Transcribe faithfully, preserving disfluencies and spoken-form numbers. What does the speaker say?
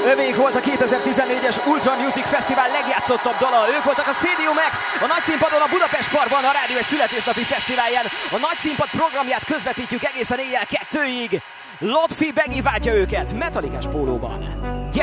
Övék volt a kétezer-tizennégyes Ultra Music Fesztivál legjátszottabb dala. Ők voltak a Stadium X, a nagyszínpadon a Budapest Parkban, a rádió egy születésnapi fesztiválján. A nagyszínpad programját közvetítjük egészen éjjel kettőig. Lotfi Begi váltja őket metalikás pólóban. Gyere!